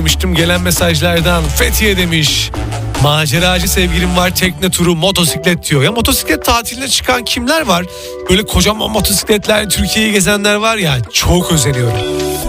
Demiştim gelen mesajlardan. Fethiye demiş. Maceracı sevgilim var, tekne turu, motosiklet diyor. Ya motosiklet tatiline çıkan kimler var? Böyle kocaman motosikletler Türkiye'yi gezenler var ya, çok özeniyorum.